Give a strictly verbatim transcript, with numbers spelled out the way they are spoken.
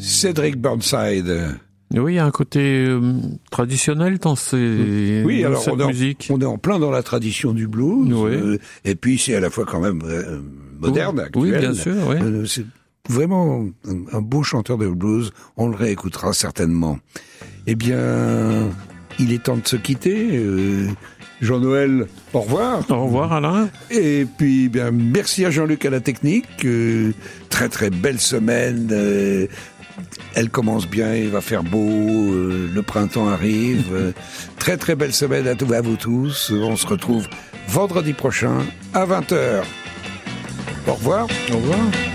Cédric Burnside. Oui, il y a un côté euh, traditionnel dans, ces, oui, dans alors cette on est, en, musique. on est en plein dans la tradition du blues, Oui. euh, et puis c'est à la fois quand même euh, moderne, oui. actuel. Oui, bien sûr. Oui. Euh, c'est vraiment un, un beau chanteur de blues, on le réécoutera certainement. Eh bien, il est temps de se quitter. Euh, Jean-Noël, au revoir. Au revoir Alain. Et puis, bien, merci à Jean-Luc à la technique. Euh, très très belle semaine. Euh, elle commence bien, il va faire beau. Euh, le printemps arrive. Euh, très très belle semaine à, tout, à vous tous. On se retrouve vendredi prochain à vingt heures. Au revoir. Au revoir.